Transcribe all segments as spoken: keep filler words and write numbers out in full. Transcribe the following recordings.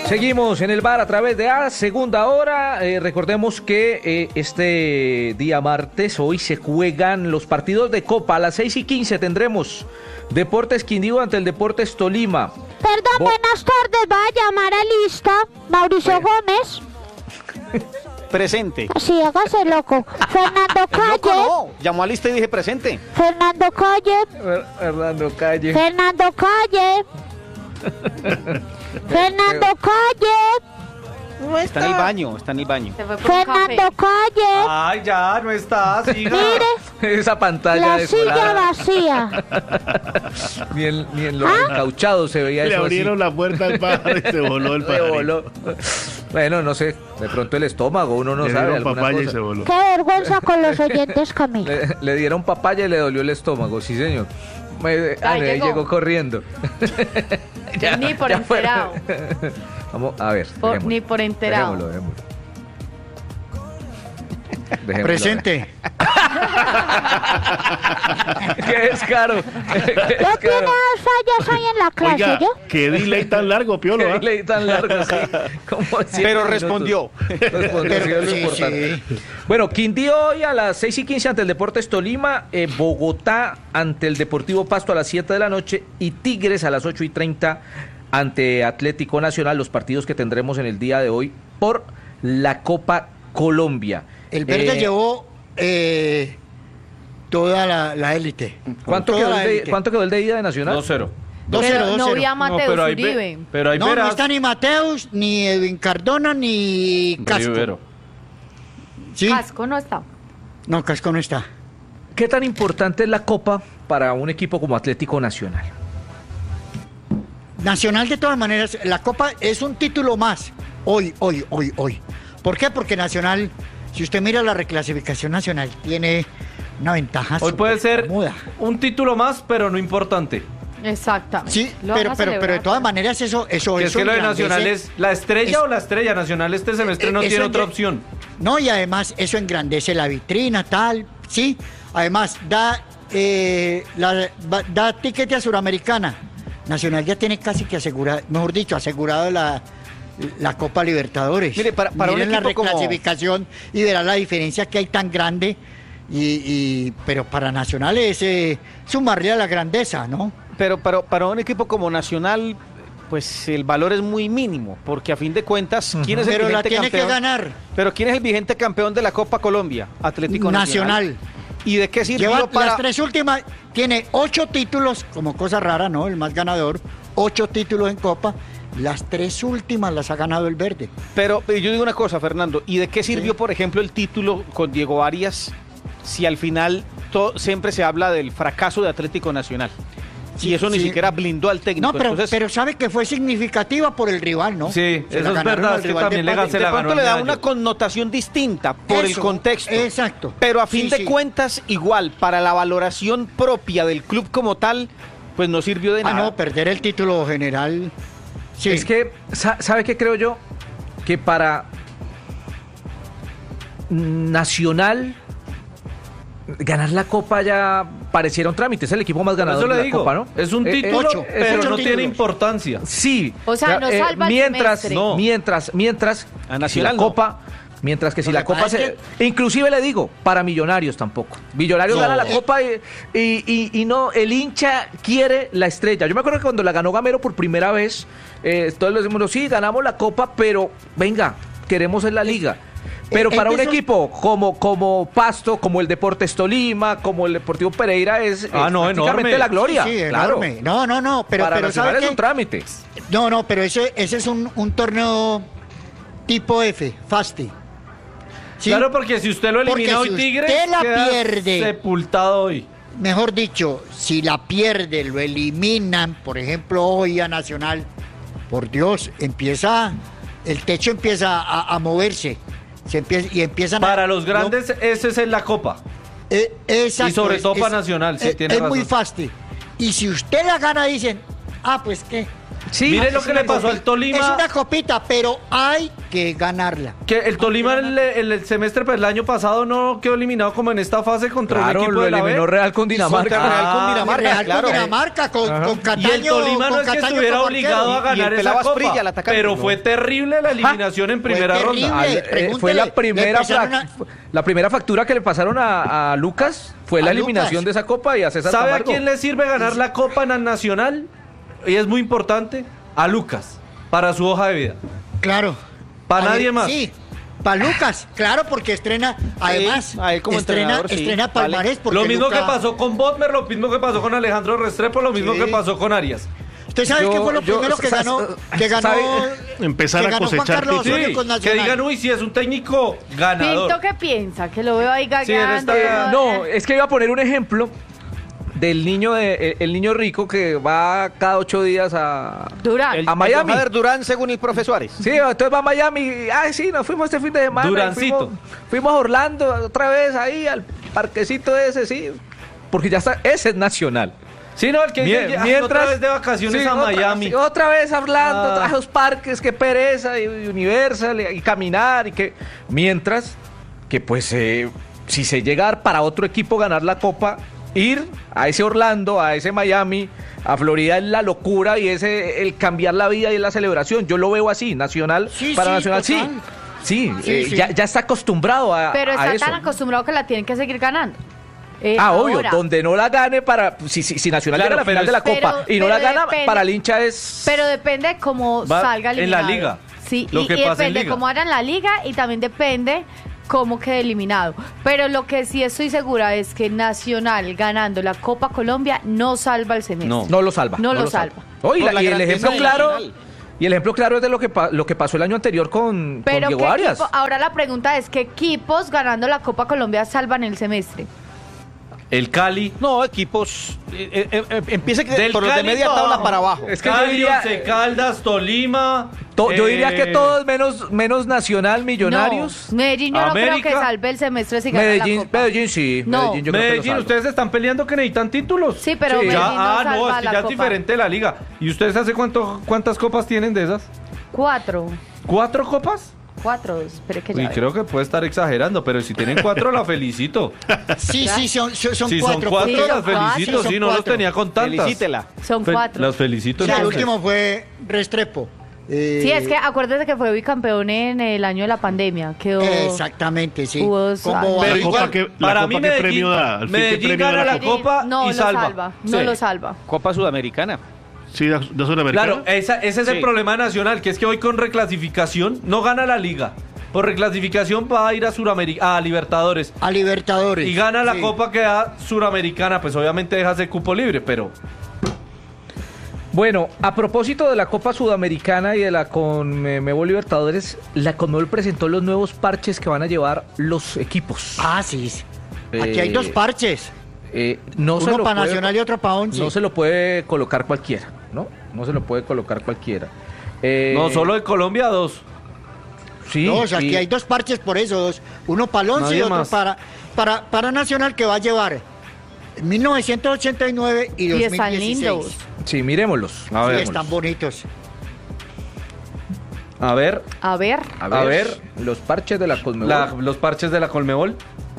Seguimos en el bar a través de A, segunda hora. Eh, recordemos que eh, este día martes, hoy se juegan los partidos de Copa. A las seis y quince tendremos Deportes Quindío ante el Deportes Tolima. Perdón, Bo buenas tardes. Va a llamar a lista Mauricio bueno. Gómez. Presente. Sí, hágase loco. Fernando Calle. No, llamó a lista y dije presente. Fernando Calle. Fernando Calle. Fernando Calle. Fernando Calle. No está. Está en el baño, está en el baño. Fernando Calle. Ay, ya, no está, siga. Mire. Esa pantalla la silla vacía. Ni en, ni en los ¿Ah? encauchados se veía Le eso abrieron así. La puerta al pájaro y se voló el pájaro. Se voló. Bueno, no sé, de pronto el estómago, uno no le sabe dieron alguna papaya cosa. Y se voló. Qué vergüenza con los oyentes, Camilo. Le, le dieron papaya y le dolió el estómago, sí señor. Me, ah, ahí llegó. llegó corriendo. ya, ni por enterado. Vamos a ver. Por, ni por enterado. Dejémoslo, dejémoslo. Dejémoslo, presente. Qué descaro. No tiene fallas ahí en la clase, Oiga, ¿yo? Qué delay tan largo, Piolo. Qué delay tan largo, sí. Como Pero respondió. respondió Pero, sí, sí. Bueno, Quindío hoy a las seis y quince ante el Deportes Tolima, eh, Bogotá ante el Deportivo Pasto a las siete de la noche y Tigres a las ocho y treinta ante Atlético Nacional, los partidos que tendremos en el día de hoy por la Copa Colombia. El verde eh, llevó eh, toda la élite. ¿Cuánto, ¿Cuánto quedó el de ida de Nacional? dos cero. dos cero. No vi a Mateus no, Uribe. Pero ahí no, verás. No está ni Mateus, ni Edwin Cardona, ni Casco. ¿Sí? Casco no está. No, Casco no está. ¿Qué tan importante es la Copa para un equipo como Atlético Nacional? Nacional, de todas maneras, la Copa es un título más. Hoy, hoy, hoy, hoy. ¿Por qué? Porque Nacional, si usted mira la reclasificación nacional, tiene una ventaja. Hoy puede ser cómoda. Un título más, pero no importante. Exactamente. Sí, pero, pero, pero de todas maneras eso... eso, que eso es que lo de Nacional es la estrella es, o la estrella. Nacional este semestre no tiene otra opción. No, y además eso engrandece la vitrina, tal, sí. Además, da, eh, la, da tiquete a Suramericana. Nacional ya tiene casi que asegurado, mejor dicho, asegurado la... la Copa Libertadores. Mire, para, para Miren un la equipo reclasificación como... y verá la diferencia que hay tan grande. Y, y pero para Nacional es eh, sumarle a la grandeza, ¿no? Pero, pero para un equipo como Nacional, pues el valor es muy mínimo, porque a fin de cuentas, ¿quién es el pero vigente la tiene campeón? que ganar. Pero ¿quién es el vigente campeón de la Copa Colombia? Atlético Nacional. Nacional. ¿Y de qué sirvió Lleva para...? Las tres últimas, tiene ocho títulos, como cosa rara, ¿no? El más ganador, ocho títulos en Copa. Las tres últimas las ha ganado el verde. Pero yo digo una cosa, Fernando, ¿y de qué sirvió, sí. por ejemplo, el título con Diego Arias si al final todo, siempre se habla del fracaso de Atlético Nacional? Si sí, eso ni sí. siquiera blindó al técnico. No, pero, Entonces, pero sabe que fue significativa por el rival, ¿no? Sí, se eso es verdad, es que también le, se la de pronto le da una connotación distinta por eso, el contexto. Exacto. Pero a fin sí, de sí. cuentas, igual, para la valoración propia del club como tal, pues no sirvió de ah, nada. Ah, no, perder el título general... Sí. Es que, ¿sabe qué creo yo? Que para Nacional ganar la Copa ya pareciera un trámite, es el equipo más ganador de la digo, Copa, ¿no? Es un título, eh, ocho, pero ocho no títulos. Tiene importancia. Sí. O sea, no eh, salva mientras, el no. mientras, mientras, a Nacional si la Copa... Mientras que si la Copa se... Que... Inclusive le digo, para Millonarios tampoco. Millonarios no. gana la Copa y, y, y, y no, el hincha quiere la estrella. Yo me acuerdo que cuando la ganó Gamero por primera vez, eh, todos le decimos, sí, ganamos la Copa, pero venga, queremos en la Liga. Pero para un equipo como, como Pasto, como el Deportes Tolima, como el Deportivo Pereira, es, ah, es no, prácticamente enorme. la gloria. Sí, sí, claro. enorme. No, no, no. Pero, para pero Nacional ¿sabe es qué? un trámite. No, no, pero ese, ese es un, un torneo tipo F, Fasti. ¿Sí? Claro, porque si usted lo elimina hoy, si Tigres usted la queda pierde, sepultado hoy. Mejor dicho, si la pierde, lo eliminan, por ejemplo, hoy a Nacional, por Dios, empieza, el techo empieza a, a moverse. Se empieza, y empiezan para a, los grandes, no, ese es en la Copa. Eh, exacto, y sobre todo es, para Nacional, sí, es, tiene es razón. muy fácil. Y si usted la gana, dicen, ah, pues qué, Sí, Mire es lo que una le pasó al Tolima. Es una copita, pero hay que ganarla. Que el Tolima el, el, el semestre pues, el año pasado no quedó eliminado como en esta fase contra Claro, el equipo lo de la eliminó B. Real con Dinamarca. Contra Real con Ah, Dinamarca, Real claro. con Dinamarca, con, con Cataño. Y el Tolima no con es que Cataño estuviera como obligado a arquero. Y- y el ganar esa Pelado copa, Asprilla, el atacante, pero ¿no? fue terrible la eliminación en primera Fue ronda. terrible. Al- eh, Pregúntele, fue la le primera empezaron frac- a- la primera factura que le pasaron a, a Lucas fue la A eliminación Lucas. de esa copa y a César ¿Sabe a Camargo. quién le sirve ganar la copa en el Nacional? Y es muy importante, a Lucas, para su hoja de vida. Claro. Para A nadie ver, más. Sí, para Lucas, claro, porque estrena, además, a él como estrena, entrenador, sí, estrena vale. palmarés. porque Lo mismo Luca- que pasó con Botmer, lo mismo que pasó con Alejandro Restrepo, lo mismo Sí. que pasó con Arias. ¿Usted sabe Yo- qué fue lo yo- primero que sa- ganó? sa- Que ganó, ¿sabe? Empezar que a ganó Juan cosechar Carlos títulos. Osorio Sí, con que Nacional. digan, uy, si es un técnico ganador. Pinto, ¿qué piensa? Que lo veo ahí Sí, él gagueando. está- No, es que iba a poner un ejemplo del niño de, el, el niño rico que va cada ocho días a, Durán. El- a Miami. el Jader Durán, según el profe Suárez. Sí, entonces va a Miami. y, Ay, sí, nos fuimos este fin de semana. y Durancito. Fuimos, fuimos a Orlando otra vez ahí al parquecito ese, sí. Porque ya está, ese es nacional. Sí, no, el que dice, Mie- "Ah, otra vez de vacaciones sí, a otra- Miami. sí, otra vez a Orlando, Ah. otra vez a los parques, qué pereza, y, y Universal, y, y caminar, y que. Mientras que, pues, eh, si se llega a dar para otro equipo ganar la copa, ir a ese Orlando, a ese Miami, a Florida es la locura y es eh, el cambiar la vida y es la celebración. Yo lo veo así, Nacional Sí, para sí, Nacional, sí. total. Sí, Sí, eh, sí. Ya, ya está acostumbrado a, Pero a está eso. tan acostumbrado que la tienen que seguir ganando. Eh, Ah, obvio, ahora. donde no la gane para. Si, si, si Nacional Claro, llega a la pero final de la es- Copa pero- y no la pero gana, depende. para el hincha es. Pero depende de cómo Va salga en la eliminado. liga, Sí, lo y, que y pasa en depende de liga. cómo hagan la liga y también depende cómo quede eliminado. Pero lo que sí estoy segura es que Nacional ganando la Copa Colombia no salva el semestre. No. No lo salva. No lo salva. Oh, y, Por la- la y el grandeza ejemplo del claro. Nacional. Y el ejemplo claro es de lo que, pa- lo que pasó el año anterior con, Pero con ¿qué Diego Arias. equipo- ahora la pregunta es, ¿qué equipos ganando la Copa Colombia salvan el semestre? El Cali. No, equipos. eh, eh, eh, empiece que- Del por los de Cali media para tabla abajo. para abajo. Es que yo Cali, diría- Once Caldas, Tolima. To- yo diría que eh, todos menos, menos Nacional, Millonarios. No, Medellín yo no creo América. que salve el semestre si gana la Medellín, Copa. Medellín sí. No. Medellín, yo creo que lo Medellín, salva. ustedes están peleando que necesitan títulos. Sí, pero Sí. Medellín Ya, no ah, salva no, es que la ya es Copa. diferente la liga. ¿Y ustedes hace cuánto, cuántas copas tienen de esas? Cuatro. ¿Cuatro copas? Cuatro, espere que Y ya. creo que puede estar exagerando, pero si tienen cuatro, la felicito. Sí, sí, son, son, son si cuatro. son cuatro, Sí, las son cuatro. felicito. Sí, Sí, son no los cuatro. tenía con tantas. Felicítela. Son Fe- cuatro. Las felicito. O sea, el entonces. último fue Restrepo. Eh, Sí, es que acuérdese que fue bicampeón en el año de la pandemia. Quedó. Exactamente, sí. Hubo- Como Pero ¿La igual, copa qué- la para copa mí qué Medellín, premio da? ¿Al fin qué Medellín premio da gana la la copa? copa no y lo salva. salva. No Sí. lo salva. Copa Sudamericana. Sí, de de Sudamericana. Claro, esa- ese es el Sí. problema nacional, que es que hoy con reclasificación no gana la liga. Por reclasificación va a ir a Suramérica, a Libertadores. a Libertadores. Y gana la Sí. copa que da Suramericana, pues obviamente deja ese cupo libre, pero Bueno, a propósito de la Copa Sudamericana y de la Conmebol Libertadores, la Conmebol presentó los nuevos parches que van a llevar los equipos. Ah, sí. sí. Aquí hay Eh, dos parches. Eh, no se Uno lo para puede- Nacional y otro para Once. No se lo puede colocar cualquiera, ¿no? No se lo puede colocar cualquiera. Eh, no solo de Colombia, dos. Sí, Dos, aquí y- hay dos parches por eso, dos. Uno para el Once Nadie y otro más. para, para, para Nacional, que va a llevar mil novecientos ochenta y nueve y Y dos mil están dieciséis. lindos. Sí, miremoslos. A Sí, ver, están bonitos. a ver, A ver. A ver, A ver. los parches de la Conmebol. la- los parches de la Colmebol.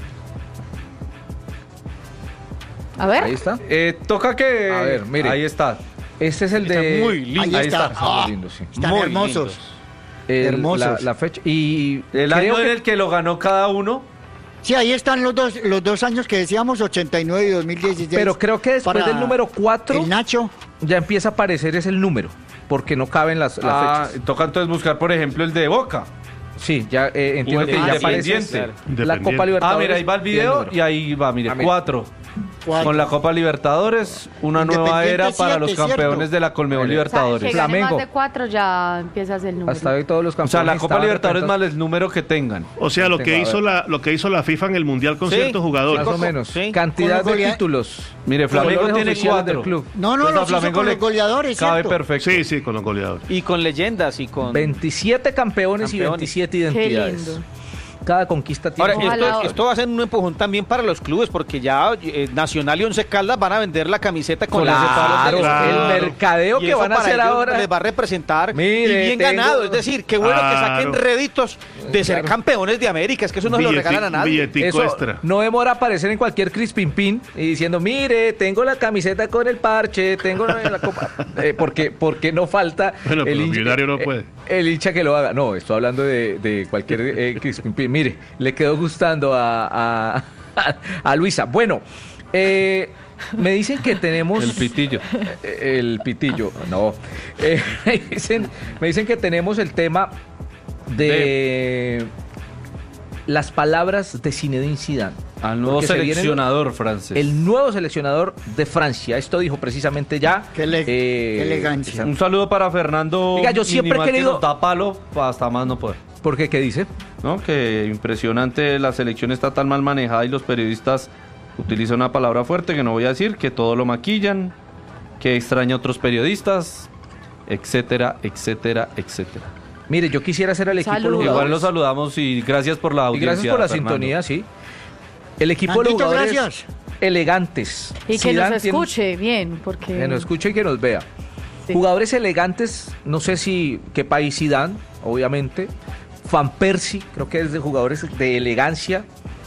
A ver. Ahí está. Eh, toca que... A ver, mire. Ahí está. Este es el de... Está muy lindo. Ahí, Ahí está. está. Está muy Ah, lindo, sí. están Muy hermosos. lindos. El- Hermosos. La, la fecha. Y El creo año que- en el que lo ganó cada uno. Sí, ahí están los dos, los dos años que decíamos, ochenta y nueve y dos mil dieciséis. Pero creo que después Para del número cuatro El Nacho. ya empieza a aparecer ese el número, porque no caben las, las Ah, fechas. toca entonces buscar, por ejemplo, el de Boca. Sí, ya eh, entiendo O el que ya aparece Independiente. la Independiente. Copa Ah, Libertadores. mira, ahí va el y video número. y ahí va, mire, Ah, mira. cuatro. Cuatro. Con la Copa Libertadores, una nueva Independiente era para siete, los ¿cierto? campeones de la Colmebol Vale. Libertadores. Que gane Flamengo. más de cuatro ya empieza a ser el número. Hasta hoy todos los O campeones. sea, la Copa estaban Libertadores más representados. el número que tengan. O sea, lo Tengo, que a hizo ver. la lo que hizo la FIFA en el Mundial con Sí, ciertos jugadores. Más o menos. Sí. Cantidad Con los de golea- títulos. Mire, Flamengo Colores tiene oficiales cuatro. del club. No, no, Entonces, a los hizo Flamengo con le los goleadores, Cabe ¿cierto? perfecto. Sí, sí, con los goleadores. Y con leyendas y con... veintisiete campeones, y Campeones. veintisiete Qué identidades. lindo. Cada conquista tiene... Ahora, Ojalá. esto, esto va a ser un empujón también para los clubes, porque ya eh, Nacional y Once Caldas van a vender la camiseta con Claro, las etapas claro. el mercadeo y que eso van a para hacer ellos ahora. les va a representar Mire, y bien tengo- ganado. Es decir, qué bueno que saquen Claro. réditos de ser Claro. campeones de América. Es que eso no se lo Billeti- regalan a nadie. Billetico Eso extra. no demora a aparecer en cualquier Crispin Pin y diciendo, mire, tengo la camiseta con el parche, tengo la, la copa. Eh, porque, porque no falta Bueno, pero Millonario no eh, puede. el hincha que lo haga. No, estoy hablando de, de cualquier eh, Crispin Pin. Mire, le quedó gustando a, a, a Luisa. Bueno, eh, me dicen que tenemos... El pitillo. Eh, El pitillo, no. Eh, me, dicen, me dicen que tenemos el tema de las palabras de Zinedine Zidane. Al nuevo Porque se viene seleccionador francés. El nuevo seleccionador de Francia. Esto dijo precisamente ya. Qué ele- eh, qué elegancia. Un saludo para Fernando. Oiga, yo siempre he Minimal, que querido- nos da palo hasta más no poder. ¿Por qué? ¿Qué dice? ¿No? Que impresionante, la selección está tan mal manejada y los periodistas utilizan una palabra fuerte que no voy a decir, que todo lo maquillan, que extraña a otros periodistas, etcétera, etcétera, etcétera. Mire, yo quisiera hacer el equipo de Saludos. jugadores. Igual los saludamos y gracias por la Y audiencia. gracias por la Fernando. sintonía, sí. El equipo de los Nandito, jugadores gracias. elegantes. Y que Zidane nos tiene- escuche bien, porque... Que nos escuche y que nos vea. Sí. Jugadores elegantes, no sé si qué país Zidane, obviamente. Van Persie, creo que es de jugadores de elegancia.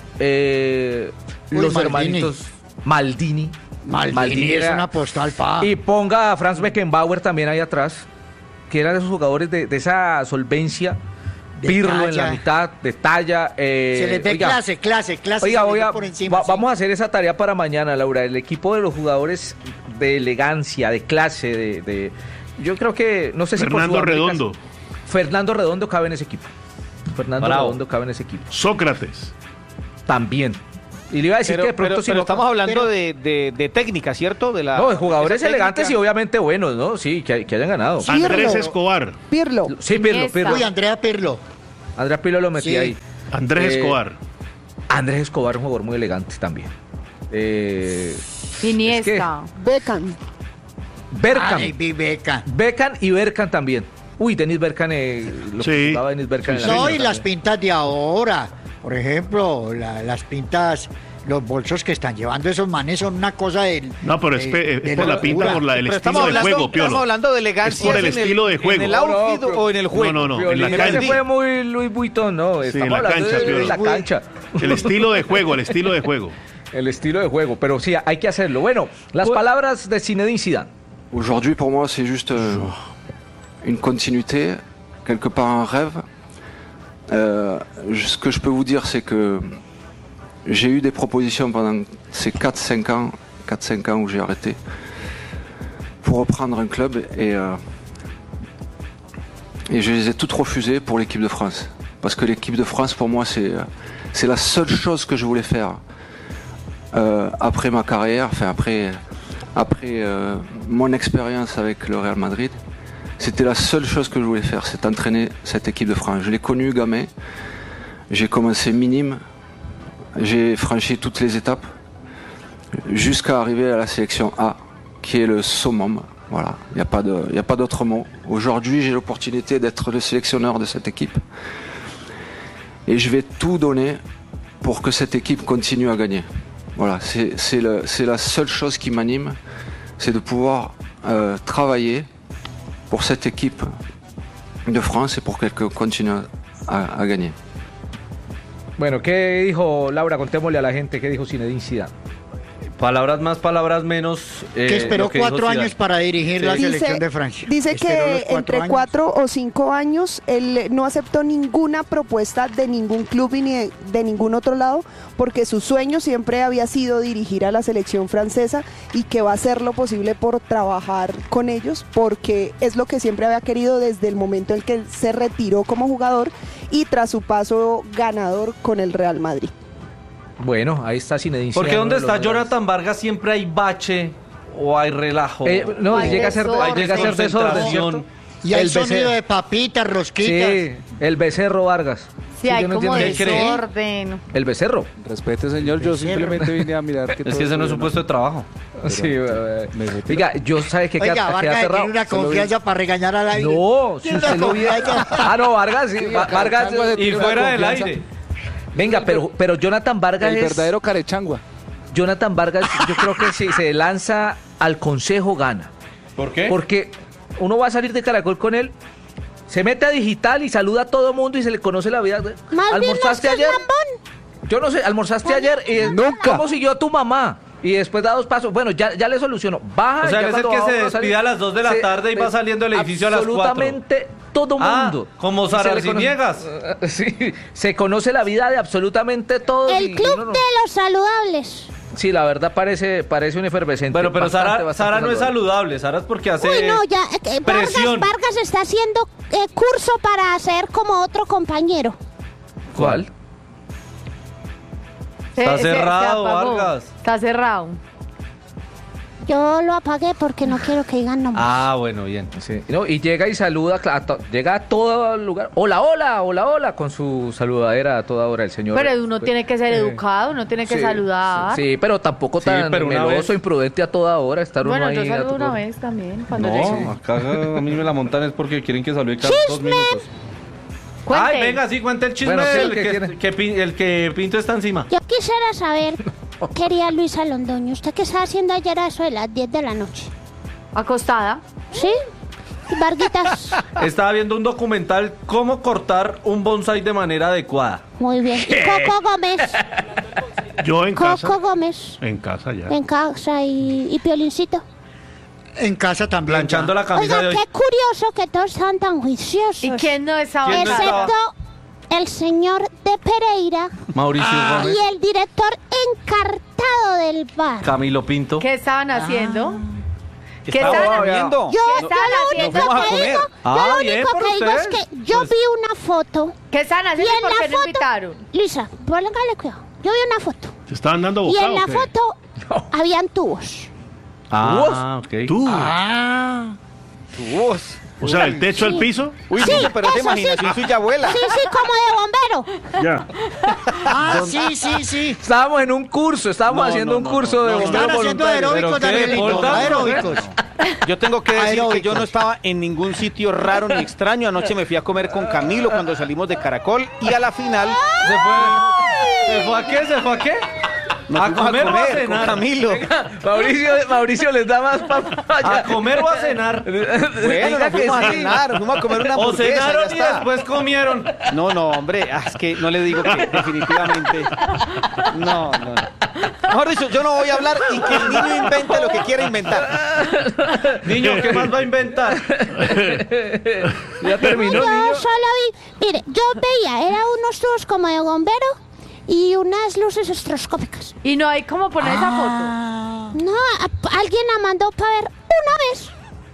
Eh, Uy, los Maldini. hermanitos Maldini. Maldini es era- una postal, pa. Y ponga a Franz Beckenbauer también ahí atrás, que eran esos jugadores de, de esa solvencia. De Pirlo en talla. la mitad, de talla. eh, Se les ve oiga, clase, clase, clase. Oiga, se les voy ve a- por encima, va- sí. vamos a hacer esa tarea para mañana, Laura. El equipo de los jugadores de elegancia, de clase, de, de- yo creo que, no sé si por Fernando Sudamérica- Redondo, Fernando Redondo cabe en ese equipo. Fernando Bravo. Redondo cabe en ese equipo. Sócrates. También. Y le iba a decir Pero, que de pronto pero- si pero no- estamos hablando pero- de, de- de técnica, ¿cierto? De la, No, de jugadores esa elegantes y técnica. obviamente buenos, ¿no? Sí, que, que hayan ganado. Sí. Andrés Pirlo. Escobar. Pirlo. Sí, Pirlo, Iniesta. Pirlo. Uy, Andrea Pirlo. Andrés Pirlo lo metí Sí. ahí. Andrés Eh, Escobar. Andrés Escobar, un jugador muy elegante también. Eh, Iniesta. Beckham. Berkan. Ay, Viveca. Beckham y Berkan también. Uy, Denis Berkan, eh, lo Sí. que jugaba Denis Berkan en la No, liga y las también. pintas de ahora. Por ejemplo, la- las pintas, los bolsos que están llevando esos manes son una cosa del. No, pero es, de- pe- es de por la locura. pinta, por la, el Pero estilo estamos de hablando, juego, estamos Piolo. hablando de elegancia. Es por el en estilo de juego. ¿En el No, no, outfit pero- o en el juego? No, no, no, en la Violín, ese cancha. fue muy Louis Vuitton, no. Sí, Estamos en la hablando cancha, de, Piolo. la cancha. El estilo de juego, el estilo de juego. El estilo de juego, pero sí, hay que hacerlo. Bueno, las palabras de Zinedine Zidane. Aujourd'hui, pour moi, c'est juste euh, une continuité, quelque part un rêve. Euh, je- ce que je peux vous dire, c'est que j'ai eu des propositions pendant ces quatre cinq ans, quatre cinq ans où j'ai arrêté, pour reprendre un club et, euh, et je les ai toutes refusées pour l'équipe de France. Parce que l'équipe de France, pour moi, c'est euh, c'est la seule chose que je voulais faire euh, après ma carrière, enfin après, après euh, mon expérience avec le Real Madrid. C'était la seule chose que je voulais faire, c'est entraîner cette équipe de France. Je l'ai connue gamin, j'ai commencé minime, j'ai franchi toutes les étapes jusqu'à arriver à la sélection A, qui est le summum. Voilà, il n'y a pas de, il n'y a pas d'autre mot. Aujourd'hui, j'ai l'opportunité d'être le sélectionneur de cette équipe. Et je vais tout donner pour que cette équipe continue à gagner. Voilà, c'est c'est le- c'est la seule chose qui m'anime, c'est de pouvoir euh, travailler pour cette équipe de France et pour qu'elle continue à, à gagner. Bueno, ¿qué dijo Laura? Contémosle a la gente qué dijo Zinedine Zidane. Palabras más, palabras menos. eh, Que esperó lo que dijo cuatro Zidane. años para dirigir la Dice- selección de Francia. Dice Esperó los que cuatro entre años. cuatro o cinco años él no aceptó ninguna propuesta de ningún club y ni de, de ningún otro lado, porque su sueño siempre había sido dirigir a la selección francesa y que va a hacer lo posible por trabajar con ellos, porque es lo que siempre había querido desde el momento en que él se retiró como jugador y tras su paso ganador con el Real Madrid. Bueno, ahí está Zinedine Zidane. Porque donde uno de está los grandes. Jonathan Vargas siempre hay bache o hay relajo. Eh, no, Hay llega a ser, desorden. llega a ser desorden, Concentración. ¿cierto? Y hay El sonido becerro. de papitas, rosquitas. Sí, el becerro Vargas. Sí, hay yo no como entiendo qué cree. desorden. El becerro. Respete, señor, yo simplemente vine a mirar que Es que ese no es un puesto de trabajo. Sí, eh, me retiro. Oiga, yo sabes que Oiga, queda, Vargas queda cerrado. tiene una confianza para regañar al aire. No, si Tiene usted una lo viera. confianza. Ah, no, Vargas, sí, Va- Vargas. Y fuera del aire. Venga, pero, pero Jonathan Vargas El es... verdadero carechangua. Jonathan Vargas, yo creo que si se lanza al consejo, gana. ¿Por qué? Porque uno va a salir de Caracol con él, se mete a digital y saluda a todo mundo y se le conoce la vida. Más bien no ¿Almorzaste seas ayer? lambón. Yo no sé, ¿almorzaste ayer? Y Nunca. ¿Cómo siguió tu mamá? Y después da dos pasos. Bueno, ya, ya le solucionó. Baja. O sea, ya él es el cuando que va se uno a salir, despide a las dos de la se- tarde y va saliendo del edificio a las cuatro. Absolutamente todo mundo. Ah, como Y se Sara le conoce- Arciniegas. Sí, se conoce la vida de absolutamente todos. y- El y club uno no- de los saludables. Sí, la verdad parece, parece un efervescente. Bueno, pero bastante, Sara, bastante Sara no es saludable. saludable. Sara es porque hace Uy, no, ya. eh, Vargas, presión. Vargas está haciendo eh, curso para ser como otro compañero. ¿Cuál? Se- Está se- se cerrado, apagó. Vargas. Está cerrado. Yo lo apagué porque no quiero que digan nombres. Ah, bueno, bien. Sí, no, y llega y saluda, a to- llega a todo lugar. Hola, hola, hola, hola, con su saludadera a toda hora el señor. Pero uno tiene que ser Eh, educado, uno tiene que sí, saludar. Sí, pero tampoco Sí, tan pero una meloso, vez- imprudente a toda hora, estar uno Bueno, ahí. yo a saludo tu- una vez también. Cuando llegue. No, acá a mí me la montan es porque quieren que salude cada dos minutos. Cuente. Ay, venga, sí, cuente el chisme Bueno, sí, del ¿qué que, quiere? que Pin- el que Pinto está encima. Yo quisiera saber, querida Luisa Londoño, ¿usted qué está haciendo ayer a eso de las diez de la noche? Acostada. ¿Sí? Varguitas, Estaba viendo un documental cómo cortar un bonsai de manera adecuada. muy bien. Y Coco Gómez, Yo en casa. Coco Gómez, En casa ya. en casa y, y Piolincito. En casa también. Planchando ya. la camisa de Oiga, hoy. qué curioso que todos están tan juiciosos. ¿Y quién no estaba? ¿Quién no estaba? Excepto el señor de Pereira Mauricio y Gómez, el director encartado del bar. Camilo Pinto. ¿Qué estaban haciendo? ¿Qué ¿Qué estaba estaban comiendo? Yo, ¿Qué yo estaban lo haciendo? único Nos fuimos a que comer. digo, Ah, yo lo bien único por que digo es ustedes. que yo Pues- vi una foto ¿Qué estaban y haciendo? en ¿Por la qué no foto, invitaron? Lisa, póngale cuidado. Yo vi una foto ¿Se estaban dando y bocado? en la o qué? foto habían tubos. Ah, ok. Tú. Ah, Tu voz. O sea, el techo al piso. Uy, Sí, niño, pero esa eso sí. imaginación suya abuela. Sí, sí, como de bombero. Ya. ah sí, sí, sí. Estábamos en un curso, estábamos No, haciendo no, un no, curso no, de no, bomberos Están haciendo voluntarios. aeróbicos, ¿Pero qué? Danielito, ¿Pole dance? aeróbicos. Yo tengo que decir que Aeróbicos. yo no estaba en ningún sitio raro ni extraño. Anoche me fui a comer con Camilo cuando salimos de Caracol y a la final ¿Se fue? ¿Se fue a qué? ¿Se fue a qué? nos ¿A fuimos comer o a con cenar? Camilo. Mauricio, Mauricio les da más papaya. ¿A comer o a cenar? Bueno, Diga nos que fuimos a sí. cenar, nos fuimos a comer una O hamburguesa, cenaron ya y está. después comieron. No, no, hombre, ah, es que no le digo que definitivamente. No, no, no. Mejor dicho, yo no voy a hablar y que el niño invente lo que quiera inventar. Niño, ¿qué más va a inventar? Ya terminó, yo niño. solo vi, mire, yo veía, eran unos tubos como de bombero y unas luces estroscópicas. Y no hay cómo poner esa foto. Ah, No, a- alguien la mandó para ver una vez.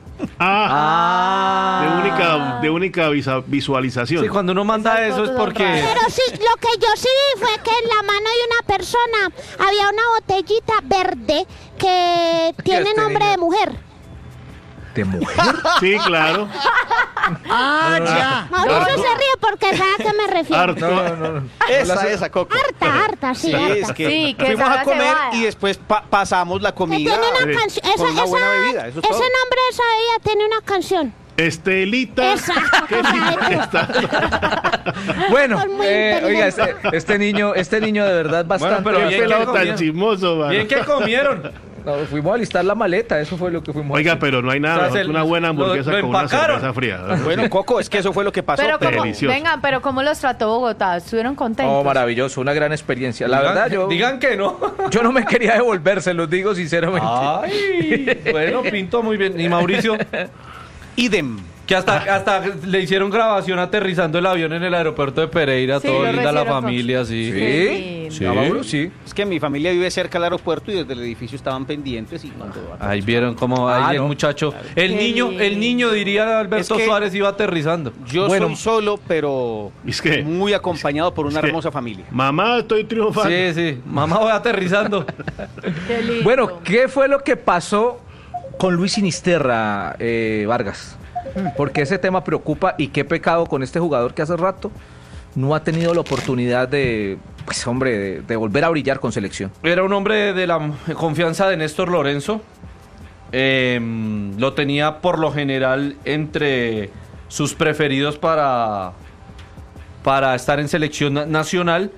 Ah. De única, de única visa- visualización. Sí, cuando uno manda Esas eso es fotos son porque... raras. Pero sí, lo que yo sí vi fue que en la mano de una persona había una botellita verde que tiene este nombre niño. de mujer. ¿De mujer? Sí, claro. ah, ya. Mauricio se ríe porque sabe a qué me refiero. Harto. No, no, no. Esa, esa, Coco. Harta, harta, sí, Sí, harta. es que, Sí, que fuimos Sara a se comer vaya. y después pa- pasamos la Que comida. tiene una Sí. canción. Con Esa, una buena esa- bebida, eso es ese todo. nombre de esa bebida tiene una canción. Estelita. Esa. Qué linda está. Bueno, Son muy eh, oiga, inteligentes. este, este niño, este niño de verdad bastante. pero Qué bien que pelado tan comía. chismoso, mano. Bien que comieron. No, fuimos a alistar la maleta, eso fue lo que fuimos. a Oiga, hacer. pero no hay nada O sea, mejor se- que una buena lo- hamburguesa lo con una empacaron. cerveza fría. Bueno, Coco, es que eso fue lo que pasó. Pero como, delicioso. vengan, pero ¿cómo los trató Bogotá? ¿Estuvieron contentos? Oh, maravilloso, una gran experiencia. La Digan- verdad, yo, Digan que no. yo no me quería devolver, se los digo sinceramente. Ay, bueno, Pinto muy bien. Y Mauricio, Idem. que hasta, hasta le hicieron grabación aterrizando el avión en el aeropuerto de Pereira, Sí, todo lo linda la recibieron con- familia, sí. ¿Sí? Sí. ¿A Mauro? Sí. Es que mi familia vive cerca del aeropuerto y desde el edificio estaban pendientes y cuando... Ahí vieron cómo Ah, ahí el no. muchacho, el Qué niño, el lindo. niño diría Alberto Es que- Suárez iba aterrizando. Yo Bueno. soy solo, pero Es que- muy acompañado por una es que- hermosa familia. Mamá, estoy triunfando. Sí, sí, mamá voy aterrizando. Qué lindo. Bueno, ¿qué fue lo que pasó con Luis Sinisterra, eh, Vargas? Porque ese tema preocupa y qué pecado con este jugador que hace rato no ha tenido la oportunidad de, pues hombre, de, de volver a brillar con selección. Era un hombre de la confianza de Néstor Lorenzo. Eh, lo tenía por lo general entre sus preferidos para, para estar en selección na- nacional.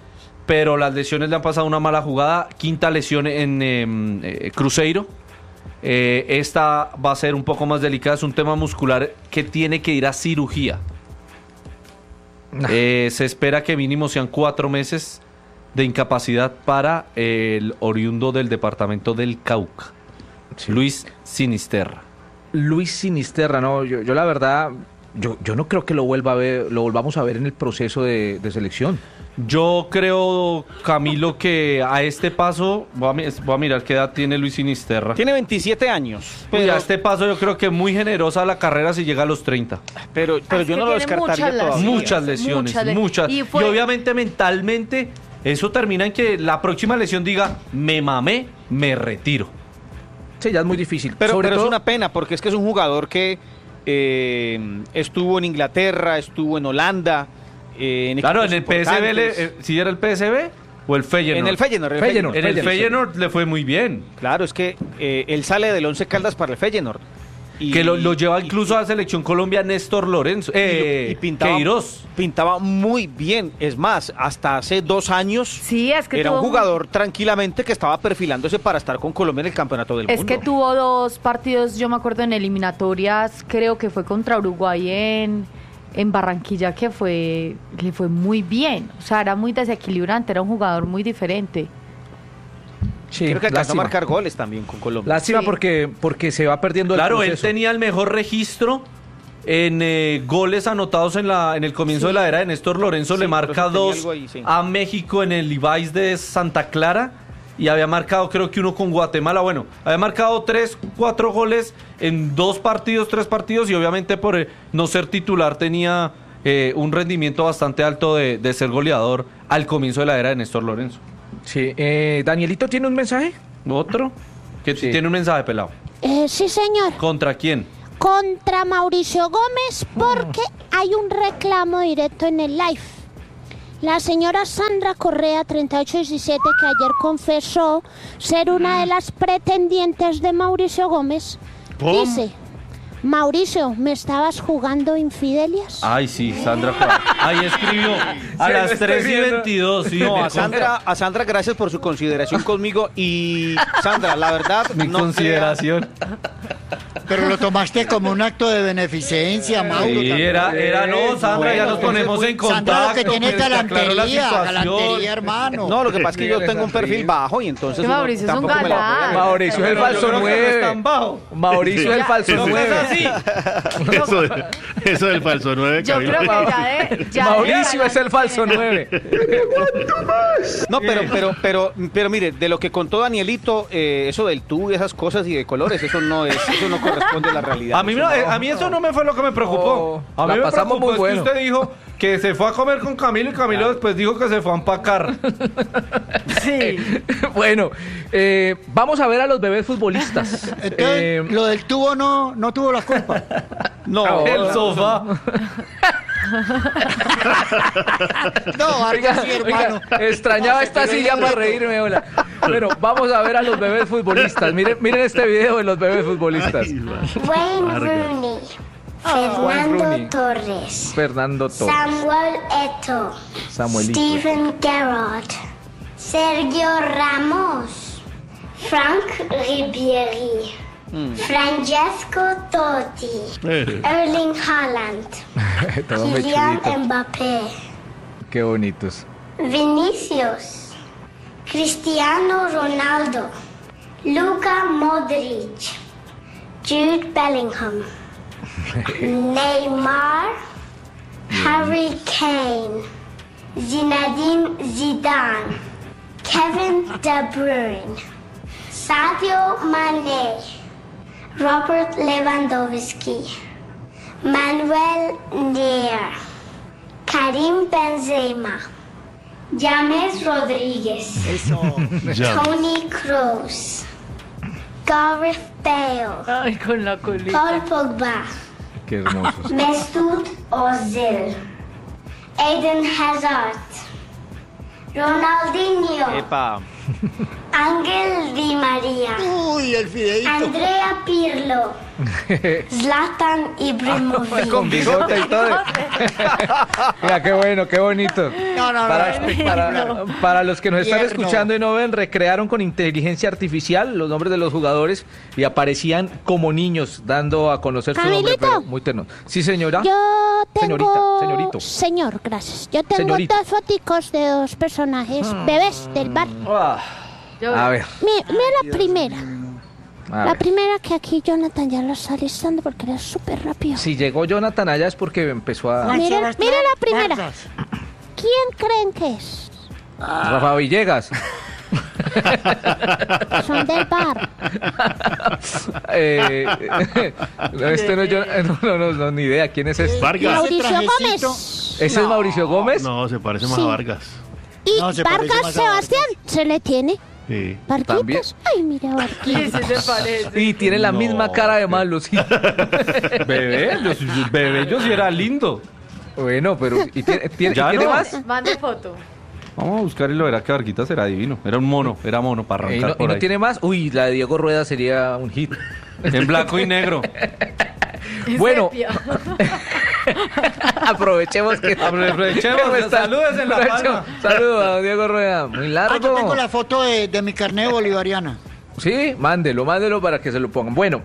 pero las lesiones le han pasado una mala jugada. Quinta lesión en eh, eh, Cruzeiro. Eh, esta va a ser un poco más delicada, es un tema muscular que tiene que ir a cirugía. Eh, se espera que mínimo sean cuatro meses de incapacidad para el oriundo del departamento del Cauca, sí. Luis Sinisterra. Luis Sinisterra, no, yo, yo la verdad, yo, yo no creo que lo vuelva a ver, lo volvamos a ver en el proceso de, de selección. Yo creo, Camilo, que a este paso, voy a, voy a mirar qué edad tiene Luis Sinisterra. Tiene veintisiete años. Pero a este paso yo creo que muy generosa la carrera si llega a los treinta. Pero, pero Es yo que no lo tiene descartaría muchas todavía. Muchas lesiones, Muchas le- muchas. y Y, fue- obviamente mentalmente eso termina en que la próxima lesión diga, me mamé, me retiro. Sí, ya es muy difícil. Pero, Sobre pero todo, es una pena porque es que es un jugador que eh, estuvo en Inglaterra, estuvo en Holanda. Eh, en Claro, en equipos el P S V, le, importantes. eh, ¿sí era el P S V o el Feyenoord? En el Feyenoord. el Feyenoord. En el Feyenoord, Feyenoord le fue muy bien. Claro, es que eh, él sale del Once Caldas para el Feyenoord. Y, Que lo, lo lleva y- incluso a la selección Colombia Néstor Lorenzo. Eh, y, y pintaba, Queiroz. pintaba muy bien. Es más, hasta hace dos años Sí, es que era tuvo un jugador tranquilamente que estaba perfilándose para estar con Colombia en el campeonato del Es mundo. que tuvo dos partidos, yo me acuerdo en eliminatorias, creo que fue contra Uruguay en, en Barranquilla, que fue le fue muy bien. O sea, era muy desequilibrante, era un jugador muy diferente. sí, Creo que alcanzó a lástima. marcar goles también con Colombia. Lástima Sí. porque, porque se va perdiendo el Claro, él proceso. tenía el mejor registro en eh, goles anotados en la en el comienzo de la era de Néstor Lorenzo. Sí, Le por marca eso tenía dos algo ahí, sí. a México en el Ibáis de Santa Clara y había marcado creo que uno con Guatemala. Bueno, había marcado tres, cuatro goles en dos partidos, tres partidos y obviamente por eh, no ser titular tenía eh, un rendimiento bastante alto de, de ser goleador al comienzo de la era de Néstor Lorenzo. Sí, eh, Danielito tiene un mensaje. Otro que Sí. tiene un mensaje pelado. Eh, sí, señor. ¿Contra quién? Contra Mauricio Gómez porque hay un reclamo directo en el live. La señora Sandra Correa, treinta y ocho diecisiete, que ayer confesó ser una de las pretendientes de Mauricio Gómez, ¿Cómo? dice: Mauricio, ¿me estabas jugando infidelias? Ay, sí, Sandra. Ahí escribió a Sí, las lo estoy tres y viendo. veintidós. Sí, No, me a Sandra, a Sandra, gracias por su consideración conmigo. Y Sandra, la verdad, Mi no consideración. Pero lo tomaste como un acto de beneficencia, Mauro. Sí, también. era, era no, Sandra, ya nos ponemos en contacto. Sandra, lo que tiene es que se aclaró la galantería, situación. galantería, hermano. No, lo que pasa es que yo tengo un perfil bajo y entonces Que uno Mauricio es un tampoco me la galán. juega. Mauricio es el Pero yo falso creo que no es nueve. tan bajo. Mauricio es el falso Eso- ¿No es nueve. así? Eso, de- eso del falso nueve, Yo Camilo. creo que ya de... ya de Mauricio es el galán falso tiene. nueve. No, pero, pero, pero, pero mire, de lo que contó Danielito, eh, eso del tubo y esas cosas y de colores, eso no es, eso no corresponde a la realidad. A mí, no, eh, a mí eso no me fue lo que me preocupó. No, A mí la me pasamos preocupó muy es bueno. que usted dijo que se fue a comer con Camilo y Camilo después dijo que se fue a empacar. Sí. Bueno, eh, vamos a ver a los bebés futbolistas. Entonces, Eh, lo del tubo no, no tuvo la culpa. No, El sofá. No, algo Oiga, así, hermano. oiga, extrañaba esta silla para reírme, hola. Bueno, vamos a ver a los bebés futbolistas. Miren, miren este video de los bebés futbolistas. Ay, va. Wayne Vargas. Rooney, Wayne Fernando Rooney. Torres, Fernando Torres, Samuel Eto'o, Samuelito. Steven Gerrard, Sergio Ramos, Frank Ribery, Francesco Totti, Eh, Erling Haaland, Todo muy Kylian chulito. Mbappé, Qué bonitos. Vinicius, Cristiano Ronaldo, Luka Modric, Jude Bellingham, Neymar, Harry Kane, Zinedine Zidane, Kevin De Bruyne, Sadio Mane, Robert Lewandowski, Manuel Neuer, Karim Benzema, James Rodríguez, ya. Toni Kroos, Gareth Bale, Ay, con la colita. Paul Pogba, Qué hermosos. Mesut Ozil, Eden Hazard, Ronaldinho, epa. Ángel Di María. Uy, el fideíto. Andrea Pirlo. Zlatan Ibrahimovic. Con bigote y todo. Mira, qué bueno, qué bonito. No, no, no, Para, para, para los que nos están Tierno. escuchando y no ven, recrearon con inteligencia artificial los nombres de los jugadores y aparecían como niños dando a conocer su nombre. Camilito. Pero muy terno. Sí, señora. Yo tengo... Señorita, señorito. Señor, gracias. Yo tengo Señorita. dos foticos de dos personajes, bebés del bar. Ah, a ver. Mi- Mira la primera. a La ver. primera que aquí Jonathan ya lo está listando porque era súper rápido. Si llegó Jonathan allá es porque empezó a... Juan Mira, Sebastián mira la primera. Vargas. ¿Quién creen que es? Rafa Villegas. Son del bar. eh, no, este no, es Jon- no, no, no, no, ni idea. ¿Quién es este? Vargas. Mauricio trajecito. Gómez. ¿Ese es Mauricio Gómez? No, se parece más Sí. a Vargas. Y No, se parece Vargas más a Vargas. Sebastián se le tiene. Sí. ¿También? Barquitos. Ay, mira, Barquitos. Sí, se parece. Y tiene la No. misma cara de malo, sí. Bebé, yo, sí- bebé, yo sí era lindo. Bueno, pero ¿y tiene, tiene, Ya ¿y tiene no. más? Mande foto. Vamos a buscar y lo verá que Varguitas era divino. Era un mono, era mono para ¿Y arrancar no, y por no ahí. tiene más? Uy, la de Diego Rueda sería un hit. En blanco y negro. Bueno, Sepia. aprovechemos que... Aprovechemos, que está- saludos en la aprovechemos. palma. Saludos a Diego Rueda. Muy Ah, yo tengo largo. la foto de, de mi carnet bolivariana. Sí, mándelo, mándelo para que se lo pongan. Bueno,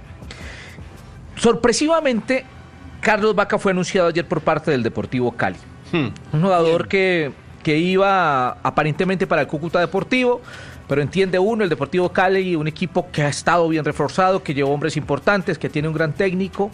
sorpresivamente, Carlos Vaca fue anunciado ayer por parte del Deportivo Cali. Hmm. Un jugador que, que iba aparentemente para el Cúcuta Deportivo, pero entiende uno, el Deportivo Cali, un equipo que ha estado bien reforzado, que lleva hombres importantes, que tiene un gran técnico.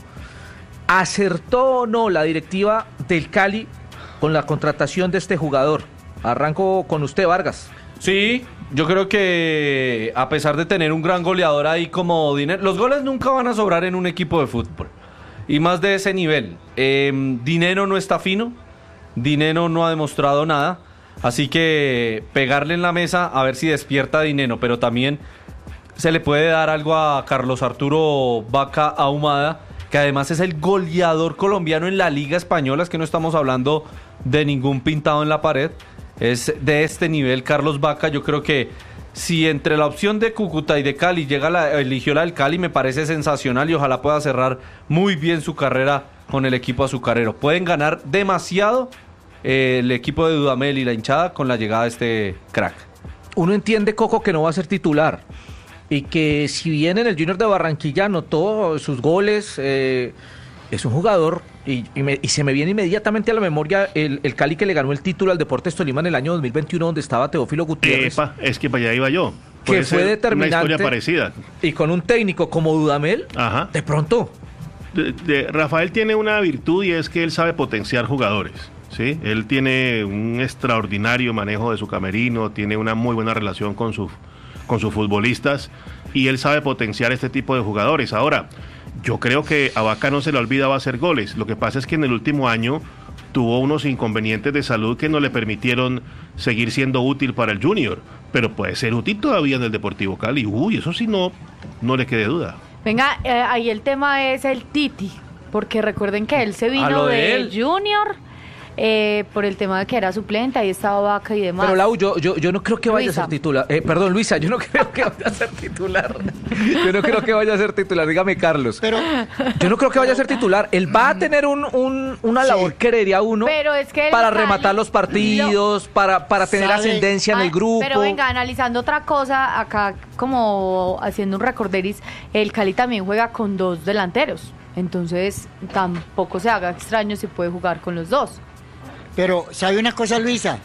¿Acertó o no la directiva del Cali con la contratación de este jugador? Arranco con usted, Vargas. Sí, yo creo que a pesar de tener un gran goleador ahí como Dinero, los goles nunca van a sobrar en un equipo de fútbol. Y más de ese nivel. Eh, Dinero no está fino, Dinero no ha demostrado nada, así que pegarle en la mesa a ver si despierta Dinero, pero también se le puede dar algo a Carlos Arturo Vaca Ahumada, que además es el goleador colombiano en la Liga Española, es que no estamos hablando de ningún pintado en la pared, es de este nivel Carlos Vaca. Yo creo que si entre la opción de Cúcuta y de Cali llega la, eligió la del Cali, me parece sensacional y ojalá pueda cerrar muy bien su carrera con el equipo azucarero. Pueden ganar demasiado eh, el equipo de Dudamel y la hinchada con la llegada de este crack. Uno entiende, Coco, que no va a ser titular y que si bien en el Junior de Barranquilla anotó sus goles, eh, es un jugador y, y, me- y se me viene inmediatamente a la memoria el, el Cali que le ganó el título al Deportes Tolima en el año dos mil veintiuno, donde estaba Teófilo Gutiérrez, Epa, es que para allá iba yo. que Puede fue ser determinante. Una historia parecida. Y con un técnico como Dudamel, Ajá. de pronto. De- de- Rafael tiene una virtud y es que él sabe potenciar jugadores. ¿Sí? Él tiene un extraordinario manejo de su camerino, tiene una muy buena relación con, su, con sus futbolistas y él sabe potenciar este tipo de jugadores. Ahora, yo creo que a Vaca no se le olvidaba hacer goles. Lo que pasa es que en el último año tuvo unos inconvenientes de salud que no le permitieron seguir siendo útil para el Junior, pero puede ser útil todavía en el Deportivo Cali. Uy, eso sí no, no le quede duda. Venga, eh, ahí el tema es el Titi, porque recuerden que él se A vino lo de de él. Junior eh, por el tema de que era suplente, ahí estaba Vaca y demás. Pero Lau, yo, yo, yo no creo que vaya Luisa. a ser titular. Eh, perdón, Luisa, yo no creo que vaya a ser titular. Yo no creo que vaya a ser titular. Dígame, Carlos. Pero Yo no creo que vaya a ser titular. Él va a tener un, un- una Sí. labor, creería uno, Pero es que el para Cali rematar los partidos, para, para tener Sabe- ascendencia en Ah, el grupo. Pero venga, analizando otra cosa, acá como haciendo un recorderis, el Cali también juega con dos delanteros. Entonces tampoco se haga extraño si puede jugar con los dos. Pero, ¿sabe una cosa, Luisa?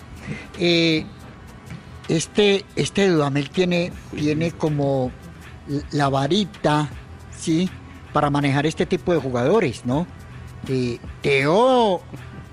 Eh, este, este Dudamel tiene, tiene como la varita, ¿sí? Para manejar este tipo de jugadores, ¿no? Eh, Teo,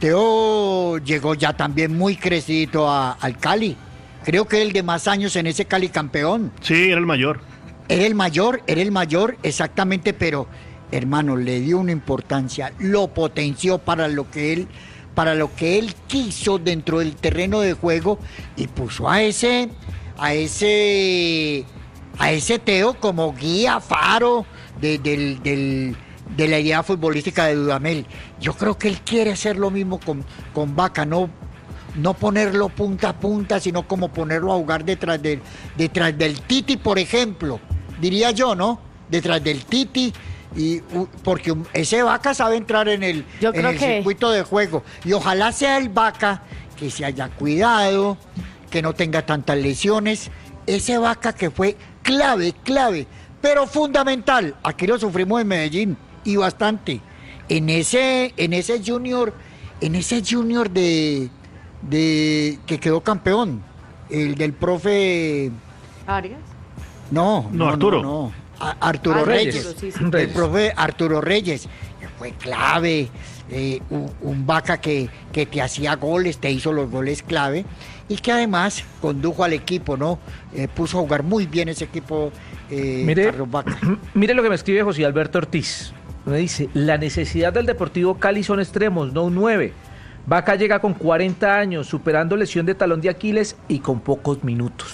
Teo llegó ya también muy crecido a- al Cali. Creo que el de más años en ese Cali campeón. Sí, era el mayor. Era el mayor, era el mayor, exactamente, pero, hermano, le dio una importancia, lo potenció para lo que él, para lo que él quiso dentro del terreno de juego y puso a ese, a ese, a ese Teo como guía, faro de, del, del- de la idea futbolística de Dudamel. Yo creo que él quiere hacer lo mismo con, con Vaca, no, no ponerlo punta a punta, sino como ponerlo a jugar detrás, de, detrás del Titi, por ejemplo, diría yo, ¿no? Detrás del Titi, y, uh, porque ese Vaca sabe entrar en el, Yo en creo el que- circuito de juego, y ojalá sea el Vaca que se haya cuidado, que no tenga tantas lesiones, ese Vaca que fue clave, clave, pero fundamental, aquí lo sufrimos en Medellín, y bastante, en ese, en ese junior, en ese junior de, de que quedó campeón, el del profe, Arias. no, No, Arturo. no, no. A- Arturo Ah, Reyes, Arturo, sí, sí. el Reyes. profe Arturo Reyes, que fue clave, eh, un, un Vaca que, que te hacía goles, te hizo los goles clave, y que además condujo al equipo, ¿no? Eh, puso a jugar muy bien ese equipo, eh, Mire, Carlos Vaca. mire lo que me escribe José Alberto Ortiz. Me dice, la necesidad del Deportivo Cali son extremos, no un nueve. Vaca llega con cuarenta años, superando lesión de talón de Aquiles y con pocos minutos.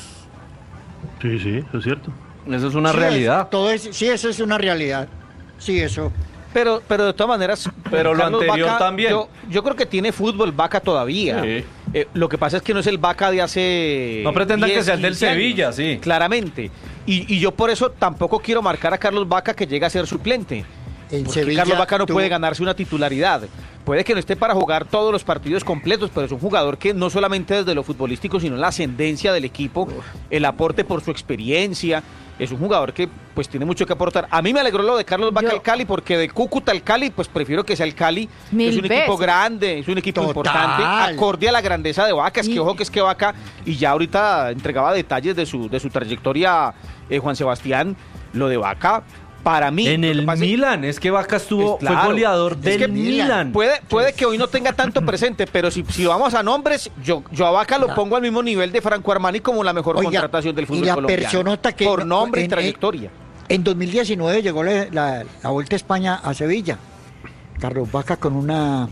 Sí, sí, eso es cierto. Eso es una Sí, realidad. es- todo es, sí, eso es una realidad. Sí, eso. Pero, pero de todas maneras, Pero lo Carlos anterior Vaca, también. Yo, yo creo que tiene fútbol Vaca todavía. Sí. Eh, lo que pasa es que no es el Vaca de hace. No pretendan que diez, sea el del quince años. Sevilla, sí. Claramente. Y, y yo por eso tampoco quiero marcar a Carlos Vaca que llegue a ser suplente. En Porque Sevilla Carlos Vaca no tuvo- puede ganarse una titularidad. Puede que no esté para jugar todos los partidos completos, pero es un jugador que no solamente desde lo futbolístico, sino la ascendencia del equipo, el aporte por su experiencia. Es un jugador que pues tiene mucho que aportar. A mí me alegró lo de Carlos Vaca Yo- al Cali, porque de Cúcuta al Cali, pues prefiero que sea el Cali. Mil es un equipo veces. grande, es un equipo Total. importante, acorde a la grandeza de Vaca. Es que Y- ojo que es que Vaca, y ya ahorita entregaba detalles de su, de su trayectoria eh, Juan Sebastián, lo de Vaca. Para mí, En lo que el pasa es- Milan, es que Vaca estuvo, Es claro. fue goleador Es del que Milan. Puede, puede que hoy no tenga tanto presente, pero si, si vamos a nombres, yo, yo a Vaca lo La- pongo al mismo nivel de Franco Armani como la mejor Oiga, contratación del y fútbol la colombiano. personota que- por nombre y en- trayectoria. En dos mil diecinueve llegó la, la- la Vuelta a España a Sevilla. Carlos Vaca con una...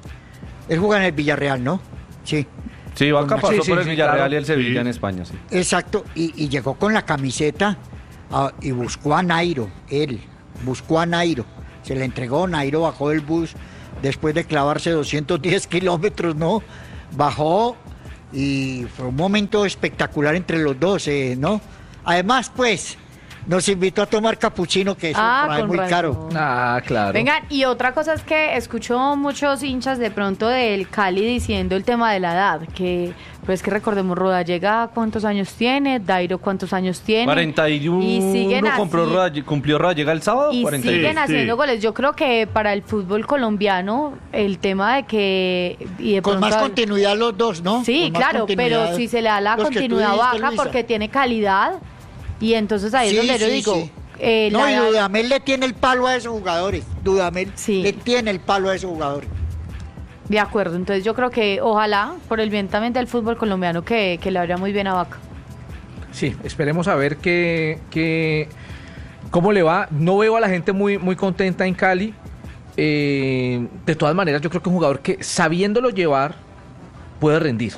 Él juega en el Villarreal, ¿no? Sí, Sí, Vaca Sí, pasó sí, por el sí, Villarreal claro. y el Sevilla Sí. en España, sí. exacto. Y, y llegó con la camiseta ah, y buscó a Nairo, él. Buscó a Nairo. Se le entregó, Nairo bajó del bus después de clavarse doscientos diez kilómetros, ¿no? Bajó y fue un momento espectacular entre los dos, eh, ¿no? Además, pues, nos invitó a tomar capuchino, que eso Ah, trae con muy razón. caro. Ah, claro. Vengan, y otra cosa es que escucho muchos hinchas de pronto del Cali diciendo el tema de la edad, que pues que recordemos, Rodallega cuántos años tiene, Dairo cuántos años tiene. cuarenta y uno Y siguen compró así. Roda- cumplió Rodallega el sábado. Y cuarenta y uno. siguen Sí, haciendo sí. goles. Yo creo que para el fútbol colombiano el tema de que y de Con más pronto- continuidad los dos, ¿no? Sí, Con más claro, continuidad pero si se le da la los que tú continuidad a dijiste, Vaca Luisa. porque tiene calidad y entonces ahí Sí, es donde yo sí, digo, sí. eh, No, la y edad- Dudamel le tiene el palo a esos jugadores. Dudamel Sí. le tiene el palo a esos jugadores. de acuerdo, entonces yo creo que ojalá por el bien también del fútbol colombiano que, que le vaya muy bien a Vaca. Sí, esperemos a ver qué, qué- cómo le va. No veo a la gente muy, muy contenta en Cali. Eh, de todas maneras, yo creo que es un jugador que, sabiéndolo llevar, puede rendir.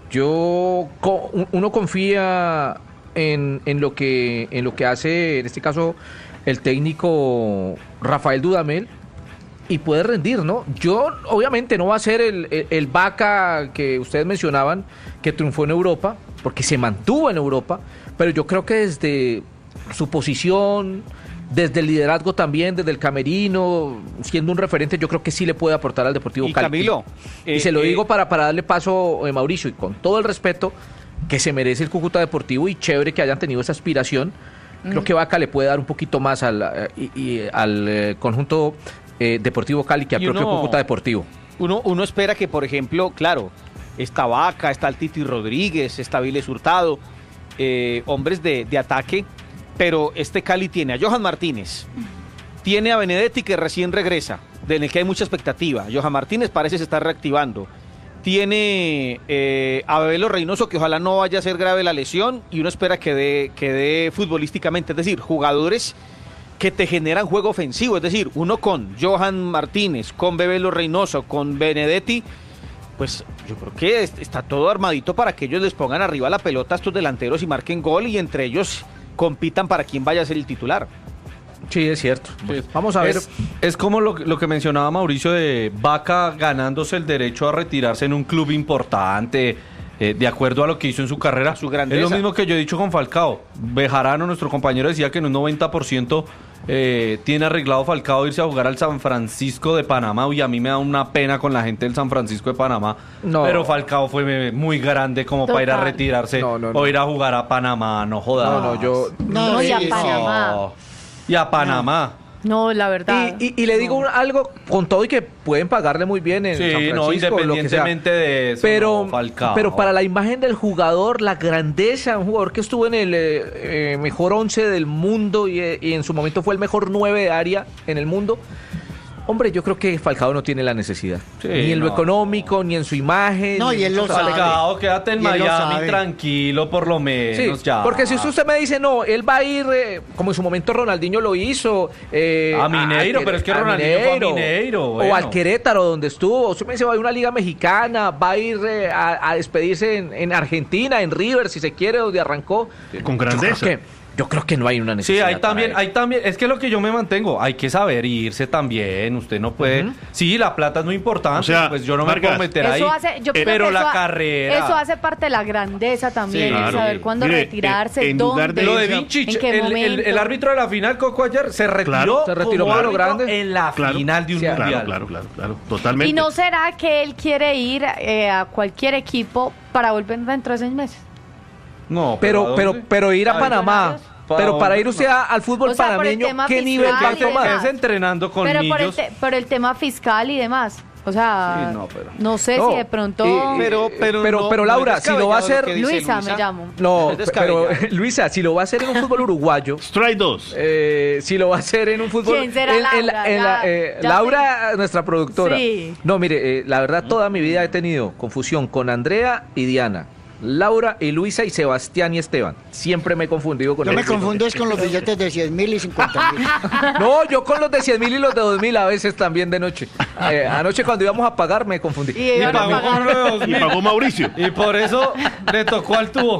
Yo, co- un- uno confía en, en lo que, en lo que hace, en este caso, el técnico Rafael Dudamel. Y puede rendir, ¿no? Yo, obviamente, no va a ser el, el, el Vaca que ustedes mencionaban, que triunfó en Europa, porque se mantuvo en Europa, pero yo creo que desde su posición, desde el liderazgo también, desde el camerino, siendo un referente, yo creo que sí le puede aportar al Deportivo Y Cali. Camilo, y eh, se lo eh, digo para, para darle paso a Mauricio, y con todo el respeto que se merece el Cúcuta Deportivo, y chévere que hayan tenido esa aspiración. Creo que Vaca le puede dar un poquito más al, eh, y- y al eh, conjunto eh, Deportivo Cali que al Y propio uno- Cúcuta Deportivo. Uno, uno espera que, por ejemplo, claro, está Vaca, está el Titi Rodríguez, está Viles Hurtado, eh, hombres de, de ataque, pero este Cali tiene a Johan Martínez, tiene a Benedetti que recién regresa, en el que hay mucha expectativa. Johan Martínez parece se está reactivando. Tiene eh, a Bebelo Reynoso, que ojalá no vaya a ser grave la lesión, y uno espera que dé, que dé futbolísticamente, es decir, jugadores que te generan juego ofensivo, es decir, uno con Johan Martínez, con Bebelo Reynoso, con Benedetti, pues yo creo que es- está todo armadito para que ellos les pongan arriba la pelota a estos delanteros y marquen gol, y entre ellos compitan para quién vaya a ser el titular. Sí, es cierto. Vamos a ver. Es, es como lo, lo que mencionaba Mauricio de Vaca ganándose el derecho a retirarse en un club importante, eh, de acuerdo a lo que hizo en su carrera. Su grandeza. Es lo mismo que yo he dicho con Falcao. Bejarano, nuestro compañero, decía que en un noventa por ciento eh, tiene arreglado Falcao irse a jugar al San Francisco de Panamá. Y a mí me da una pena con la gente del San Francisco de Panamá. No. Pero Falcao fue muy grande como Total. para ir a retirarse No, no, no. o ir a jugar a Panamá. No jodas. No, no, yo... No, No, y a sí, sí. Panamá. No. Y a Panamá. No, la verdad. Y, y- y le digo un- algo con todo y que pueden pagarle muy bien en Sí, San no, Francisco, lo que sea. independientemente de eso, Pero, no, Falcao. pero para la imagen del jugador, la grandeza, un jugador que estuvo en el eh, eh, mejor once del mundo y, eh, y en su momento fue el mejor nueve de área en el mundo. Hombre, yo creo que Falcao no tiene la necesidad. Sí, ni en lo no. económico, ni en su imagen. No, y él lo O sea, sabe. Falcao, quédate en Y él lo Miami sabe. tranquilo, por lo Sí, menos ya. porque si usted me dice, no, él va a ir, eh, como en su momento Ronaldinho lo hizo. eh, A Mineiro, al- pero es que a Ronaldinho fue a Mineiro, O bueno. al Querétaro, donde estuvo. Usted me dice, va a ir a una liga mexicana, va a ir eh, a, a despedirse en, en Argentina, en River, si se quiere, donde arrancó. Con Yo creo grandeza. que, yo creo que no hay una Sí, necesidad. hay para también, él. hay también, es que lo que yo me mantengo, hay que saber irse también, usted no puede, Ujú. sí, la plata es muy importante, O sea, pues yo no me Vargas, puedo meter ahí, Eso hace, yo creo pero que la eso ha- carrera, Eso hace parte de la grandeza también, Sí, el claro. saber cuándo Mire, retirarse, en- en lugar dónde, de lo de esa- Vinchich, en qué el, el- momento. el árbitro de la final, Coco, ayer se retiró, Claro. Se retiró como por lo árbitro grande. en la Claro. final de un Sí, mundial. Claro, claro, claro, claro, totalmente. ¿Y no será que él quiere ir eh, a cualquier equipo para volver dentro de seis meses? No, ¿a Pero, pero, dónde? pero ir a Ay, Panamá. ¿para Pero para dónde? ir usted a- al fútbol O sea, por el panameño, tema ¿qué nivel va a fiscal y tomar? demás. Es entrenando con Pero por el, niños. te- por el tema fiscal y demás. O sea, Sí, no, pero- no sé No, si de pronto... y- Pero, pero, Pero- no- pero, no es Laura, si lo va a descabellado hacer- que dice Luisa, Luisa. me llamo. No, Es pero descabellado. Luisa, si lo va a hacer en un fútbol uruguayo, Strike dos. eh, si lo va a hacer en un fútbol... ¿Quién será en- en la- Laura? en la- Ya- eh, ya Laura, nuestra productora. Sí. No, mire, eh, la verdad toda mi vida he tenido confusión con Andrea y Diana. Laura y Luisa y Sebastián y Esteban. Siempre me he confundido con Yo me ellos. confundo es con los billetes de cien mil y cincuenta mil. No, yo con los de cien mil y los de dos mil a veces también de noche. Eh, anoche cuando íbamos a pagar me confundí. Y Y iban a pagó pagar. con uno de dos Y mil. pagó Mauricio. Y por eso le tocó al tubo.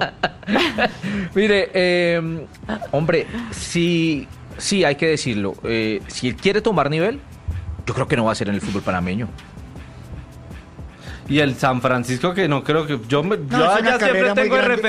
Mire, eh, hombre, sí, sí, hay que decirlo. Eh, si él quiere tomar nivel, yo creo que no va a ser en el fútbol panameño. Y el San Francisco, que no creo que. Yo, me- No, yo es una allá siempre carrera muy tengo de grande.